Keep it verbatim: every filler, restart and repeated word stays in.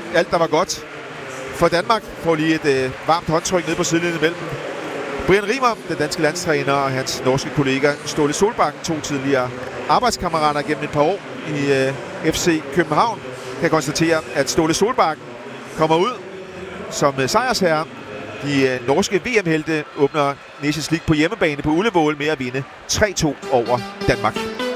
alt, der var godt for Danmark. Får lige et øh, varmt håndtryk ned på sidelinjen imellem Brian Riemer, den danske landstræner, og hans norske kollega Ståle Solbakken, to tidligere arbejdskammerater gennem et par år i øh, F C København. Kan konstatere, at Ståle Solbakken kommer ud som øh, sejrsherre. De øh, norske V M-helte åbner Nations League på hjemmebane på Ullevål med at vinde tre to over Danmark.